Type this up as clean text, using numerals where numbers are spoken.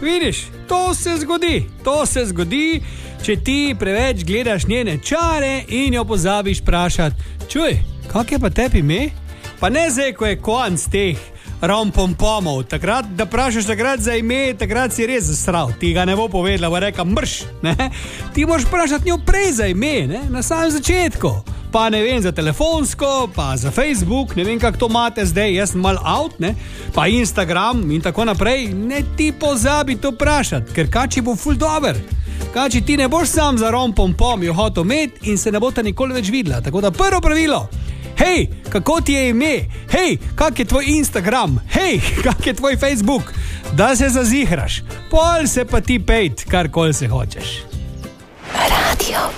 vidiš, to se zgodi, če ti preveč gledaš njene čare in jo pozabiš vprašati, čuj, kak je pa tebi ime? Pa ne zdaj, ko je konc teh rompompomov, takrat, da vprašaš takrat za ime, takrat si res zasral, ti ga ne bo povedala, bo reka mrš, ne? Ti moraš vprašati njo prej za ime, ne? Na samem začetku, pa ne vem, za telefonsko, pa za Facebook, ne vem, kako to imate zdaj, jaz sem mal out, ne? Pa Instagram in tako naprej, ne ti pozabi to vprašati, ker kači bo ful dober. Kači ti ne boš sam za rompompom jo hotel imeti in se ne bo ta nikoli več videla, tako da prvo pravilo, hej, kako ti je ime? Hej, kak je tvoj Instagram? Hej, kak je tvoj Facebook? Da se zazihraš, pol se pa ti pejt, karkoli se hočeš. Radio